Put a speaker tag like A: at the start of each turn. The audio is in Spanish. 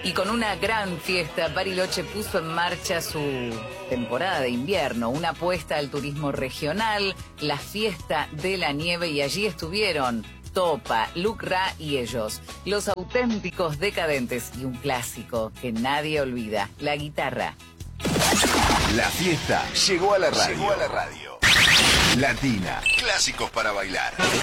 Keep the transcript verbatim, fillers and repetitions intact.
A: Y con una gran fiesta, Bariloche puso en marcha su temporada de invierno, una apuesta al turismo regional, la fiesta de la nieve, y allí estuvieron Topa, Lucra y ellos, los auténticos decadentes, y un clásico que nadie olvida, la guitarra.
B: La fiesta llegó a la radio. Llegó a la radio. Latina. Clásicos para bailar.